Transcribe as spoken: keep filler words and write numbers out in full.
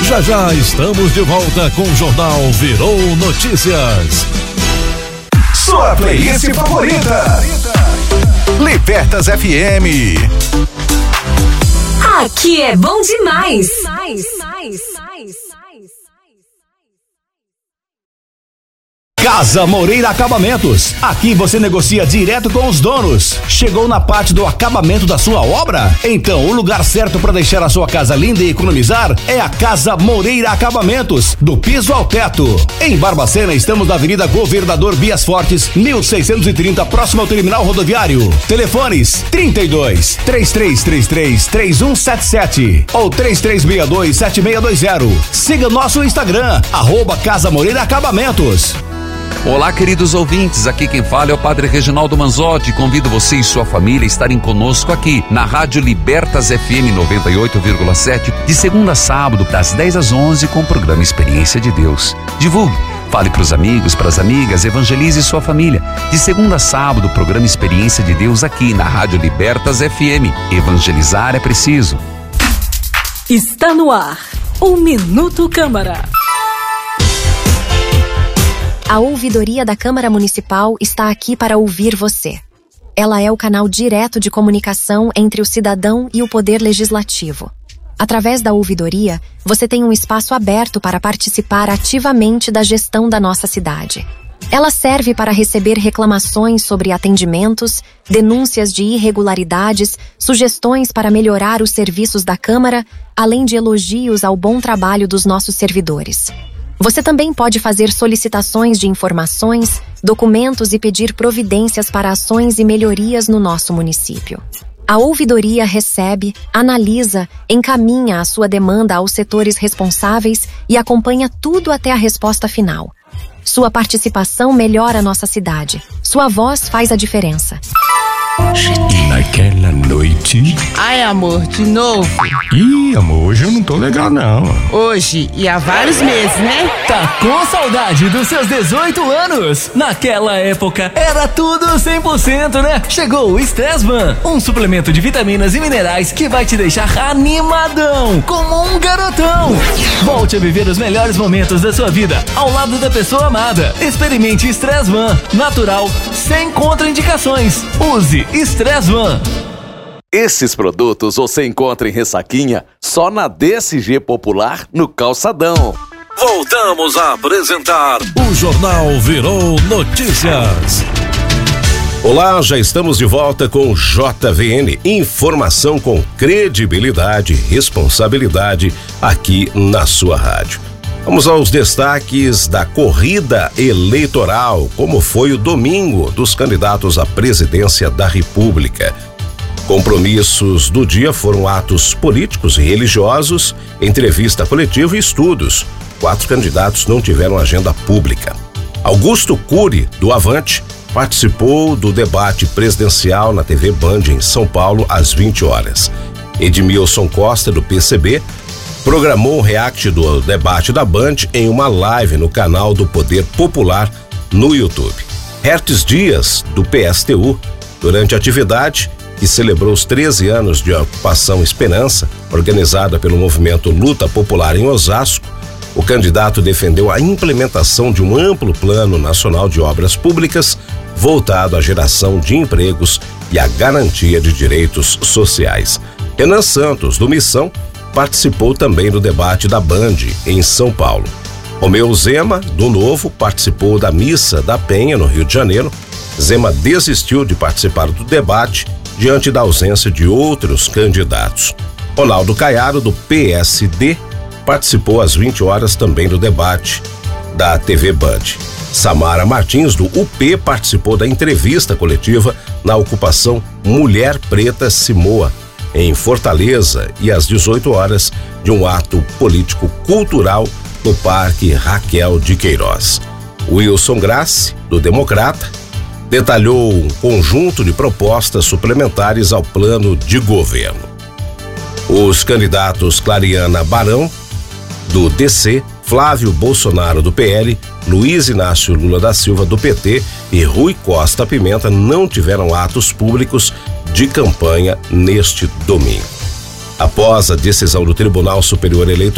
Já já estamos de volta com o Jornal Virou Notícias. Sua playlist favorita. Libertas F M. Aqui é bom demais. demais, demais, demais. Casa Moreira Acabamentos. Aqui você negocia direto com os donos. Chegou na parte do acabamento da sua obra? Então o lugar certo para deixar a sua casa linda e economizar é a Casa Moreira Acabamentos, do piso ao teto. Em Barbacena estamos na Avenida Governador Bias Fortes, mil seiscentos e trinta, próximo ao terminal rodoviário. Telefones trinta e dois, três três três três, três um sete sete ou três três seis dois, sete seis dois zero. Siga nosso Instagram, arroba Casa Moreira Acabamentos. Olá, queridos ouvintes, aqui quem fala é o Padre Reginaldo Manzotti. Convido você e sua família a estarem conosco aqui na Rádio Libertas F M noventa e oito vírgula sete, de segunda a sábado, das dez às onze, com o programa Experiência de Deus. Divulgue, fale para os amigos, para as amigas, evangelize sua família. De segunda a sábado, o programa Experiência de Deus aqui na Rádio Libertas F M. Evangelizar é preciso. Está no ar o Minuto Câmara. A Ouvidoria da Câmara Municipal está aqui para ouvir você. Ela é o canal direto de comunicação entre o cidadão e o Poder Legislativo. Através da ouvidoria, você tem um espaço aberto para participar ativamente da gestão da nossa cidade. Ela serve para receber reclamações sobre atendimentos, denúncias de irregularidades, sugestões para melhorar os serviços da Câmara, além de elogios ao bom trabalho dos nossos servidores. Você também pode fazer solicitações de informações, documentos e pedir providências para ações e melhorias no nosso município. A ouvidoria recebe, analisa, encaminha a sua demanda aos setores responsáveis e acompanha tudo até a resposta final. Sua participação melhora a nossa cidade. Sua voz faz a diferença. Naquela noite... Ai, amor, de novo? Ih, amor, hoje eu não tô legal, não. Hoje e há vários meses, né? Tá com saudade dos seus dezoito anos? Naquela época, era tudo cem por cento, né? Chegou o Stressman, um suplemento de vitaminas e minerais que vai te deixar animadão, como um garotão. Volte a viver os melhores momentos da sua vida, ao lado da pessoa amada. Experimente Stressman, natural, sem contraindicações. Use Stressman. Esses produtos você encontra em Ressaquinha só na D S G Popular, no Calçadão. Voltamos a apresentar o Jornal Virou Notícias. Olá, já estamos de volta com o J V N, informação com credibilidade e responsabilidade aqui na sua rádio. Vamos aos destaques da corrida eleitoral, como foi o domingo dos candidatos à presidência da República. Compromissos do dia foram atos políticos e religiosos, entrevista coletiva e estudos. Quatro candidatos não tiveram agenda pública. Augusto Cury, do Avante, participou do debate presidencial na T V Band em São Paulo às vinte horas. Edmilson Costa, do P C B, programou o react do debate da Band em uma live no canal do Poder Popular no YouTube. Hertz Dias, do P S T U, durante a atividade que celebrou os treze anos de Ocupação Esperança, organizada pelo Movimento Luta Popular em Osasco, o candidato defendeu a implementação de um amplo plano nacional de obras públicas voltado à geração de empregos e à garantia de direitos sociais. Renan Santos, do Missão, participou também do debate da Band em São Paulo. Romeu Zema, do Novo, participou da Missa da Penha, no Rio de Janeiro. Zema desistiu de participar do debate diante da ausência de outros candidatos. Ronaldo Caiado, do P S D, participou às vinte horas também do debate da T V Band. Samara Martins, do U P, participou da entrevista coletiva na ocupação Mulher Preta Simoa, em Fortaleza, e às dezoito horas de um ato político-cultural no Parque Raquel de Queiroz. Wilson Grassi, do Democrata, detalhou um conjunto de propostas suplementares ao plano de governo. Os candidatos Clariana Barão, do D C, Flávio Bolsonaro, do P L, Luiz Inácio Lula da Silva, do P T, e Rui Costa Pimenta não tiveram atos públicos de campanha neste domingo. Após a decisão do Tribunal Superior Eleitoral